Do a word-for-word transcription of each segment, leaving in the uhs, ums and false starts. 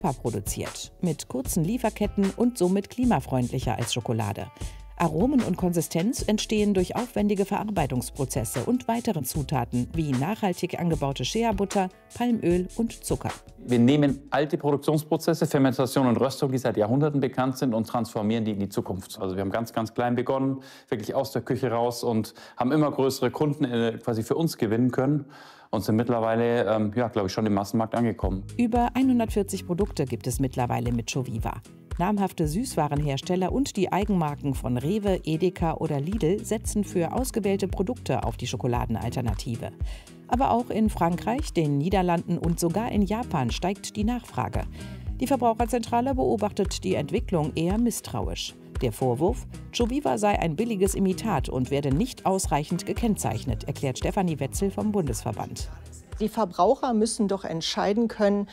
produziert, mit kurzen Lieferketten und somit klimafreundlicher als Schokolade. Aromen und Konsistenz entstehen durch aufwendige Verarbeitungsprozesse und weitere Zutaten wie nachhaltig angebaute Shea-Butter, Palmöl und Zucker. Wir nehmen alte Produktionsprozesse, Fermentation und Röstung, die seit Jahrhunderten bekannt sind, und transformieren die in die Zukunft. Also wir haben ganz, ganz klein begonnen, wirklich aus der Küche raus, und haben immer größere Kunden äh, quasi für uns gewinnen können und sind mittlerweile, ähm, ja, glaube ich, schon im Massenmarkt angekommen. Über hundertvierzig Produkte gibt es mittlerweile mit Joviva. Namhafte Süßwarenhersteller und die Eigenmarken von Rewe, Edeka oder Lidl setzen für ausgewählte Produkte auf die Schokoladenalternative. Aber auch in Frankreich, den Niederlanden und sogar in Japan steigt die Nachfrage. Die Verbraucherzentrale beobachtet die Entwicklung eher misstrauisch. Der Vorwurf, Joviva sei ein billiges Imitat und werde nicht ausreichend gekennzeichnet, erklärt Stefanie Wetzel vom Bundesverband. Die Verbraucher müssen doch entscheiden können,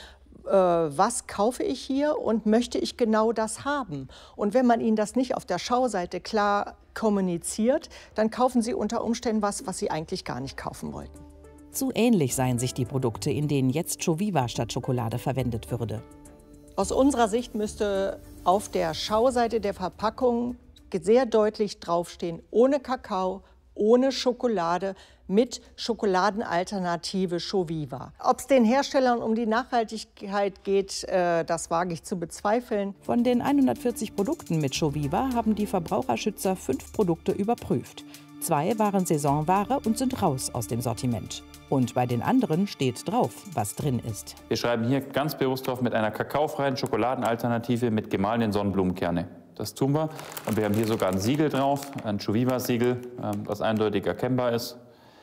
was kaufe ich hier und möchte ich genau das haben. Und wenn man ihnen das nicht auf der Schauseite klar kommuniziert, dann kaufen sie unter Umständen was, was sie eigentlich gar nicht kaufen wollten. Zu ähnlich seien sich die Produkte, in denen jetzt Joviva statt Schokolade verwendet würde. Aus unserer Sicht müsste auf der Schauseite der Verpackung sehr deutlich draufstehen: ohne Kakao, ohne Schokolade, mit Schokoladenalternative Joviva. Ob es den Herstellern um die Nachhaltigkeit geht, äh, das wage ich zu bezweifeln. Von den hundertvierzig Produkten mit Joviva haben die Verbraucherschützer fünf Produkte überprüft. Zwei waren Saisonware und sind raus aus dem Sortiment. Und bei den anderen steht drauf, was drin ist. Wir schreiben hier ganz bewusst drauf: mit einer kakaofreien Schokoladenalternative mit gemahlenen Sonnenblumenkerne. Das tun wir. Und wir haben hier sogar ein Siegel drauf, ein Joviva-Siegel, das eindeutig erkennbar ist.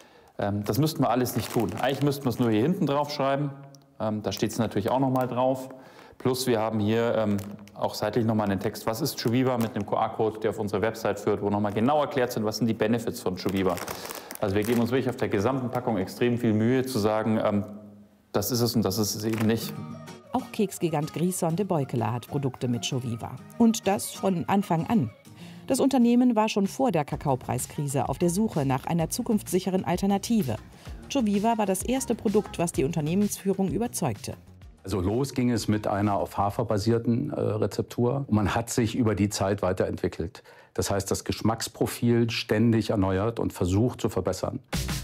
Das müssten wir alles nicht tun. Eigentlich müssten wir es nur hier hinten drauf schreiben. Da steht es natürlich auch noch mal drauf. Plus wir haben hier auch seitlich noch mal einen Text, was ist Joviva, mit einem Q R-Code, der auf unsere Website führt, wo noch mal genau erklärt sind, was sind die Benefits von Joviva. Also wir geben uns wirklich auf der gesamten Packung extrem viel Mühe zu sagen, das ist es und das ist es eben nicht. Auch Keksgigant Grison de Beukela hat Produkte mit Joviva. Und das von Anfang an. Das Unternehmen war schon vor der Kakaopreiskrise auf der Suche nach einer zukunftssicheren Alternative. Joviva war das erste Produkt, was die Unternehmensführung überzeugte. Also los ging es mit einer auf Hafer basierten äh, Rezeptur. Und man hat sich über die Zeit weiterentwickelt. Das heißt, das Geschmacksprofil ständig erneuert und versucht zu verbessern.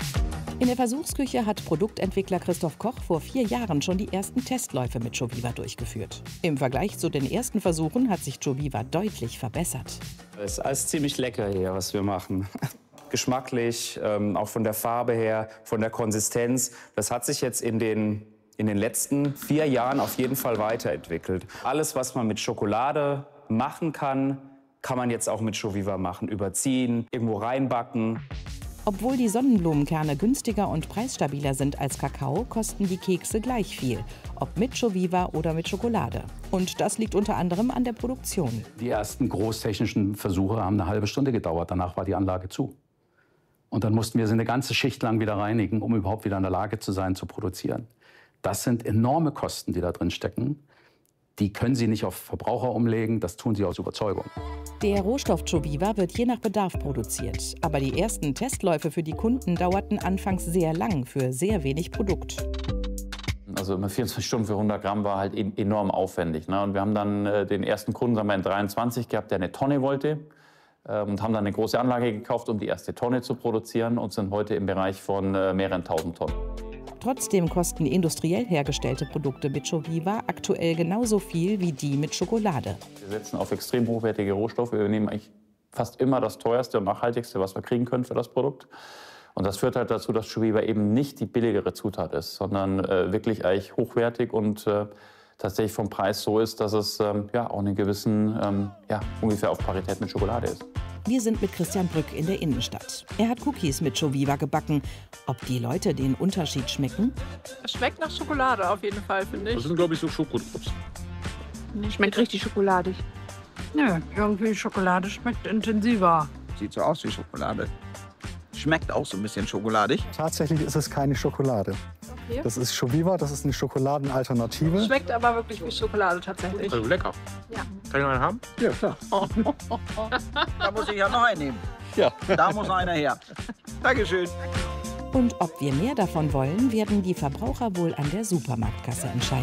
In der Versuchsküche hat Produktentwickler Christoph Koch vor vier Jahren schon die ersten Testläufe mit Joviva durchgeführt. Im Vergleich zu den ersten Versuchen hat sich Joviva deutlich verbessert. Es ist alles ziemlich lecker hier, was wir machen. Geschmacklich, ähm, auch von der Farbe her, von der Konsistenz. Das hat sich jetzt in den, in den letzten vier Jahren auf jeden Fall weiterentwickelt. Alles, was man mit Schokolade machen kann, kann man jetzt auch mit Joviva machen. Überziehen, irgendwo reinbacken. Obwohl die Sonnenblumenkerne günstiger und preisstabiler sind als Kakao, kosten die Kekse gleich viel, ob mit Joviva oder mit Schokolade. Und das liegt unter anderem an der Produktion. Die ersten großtechnischen Versuche haben eine halbe Stunde gedauert. Danach war die Anlage zu. Und dann mussten wir sie eine ganze Schicht lang wieder reinigen, um überhaupt wieder in der Lage zu sein, zu produzieren. Das sind enorme Kosten, die da drin stecken. Die können Sie nicht auf Verbraucher umlegen, das tun Sie aus Überzeugung. Der Rohstoff Joviva wird je nach Bedarf produziert. Aber die ersten Testläufe für die Kunden dauerten anfangs sehr lang für sehr wenig Produkt. Also immer vierundzwanzig Stunden für hundert Gramm war halt enorm aufwendig. Ne? Und wir haben dann äh, den ersten Kunden, sagen wir, in dreiundzwanzig gehabt, der eine Tonne wollte. Äh, und haben dann eine große Anlage gekauft, um die erste Tonne zu produzieren. Und sind heute im Bereich von äh, mehreren tausend Tonnen. Trotzdem kosten industriell hergestellte Produkte mit Joviva aktuell genauso viel wie die mit Schokolade. Wir setzen auf extrem hochwertige Rohstoffe. Wir nehmen eigentlich fast immer das teuerste und nachhaltigste, was wir kriegen können für das Produkt. Und das führt halt dazu, dass Joviva eben nicht die billigere Zutat ist, sondern äh, wirklich eigentlich hochwertig und äh, tatsächlich vom Preis so ist, dass es ähm, ja, auch einen gewissen, ähm, ja, ungefähr auf Parität mit Schokolade ist. Wir sind mit Christian Brück in der Innenstadt. Er hat Cookies mit Joviva gebacken. Ob die Leute den Unterschied schmecken? Es schmeckt nach Schokolade auf jeden Fall, finde ich. Das sind, glaube ich, so Schokodrops. Schmeckt richtig schokoladig. Nö, irgendwie Schokolade schmeckt intensiver. Sieht so aus wie Schokolade. Schmeckt auch so ein bisschen schokoladig. Tatsächlich ist es keine Schokolade. Okay. Das ist Joviva, das ist eine Schokoladenalternative. Schmeckt aber wirklich wie Schokolade tatsächlich. Also lecker. Ja. Kann ich noch einen haben? Ja, klar. Oh. Da muss ich ja noch einen nehmen. Ja. Da muss einer her. Dankeschön. Und ob wir mehr davon wollen, werden die Verbraucher wohl an der Supermarktkasse entscheiden.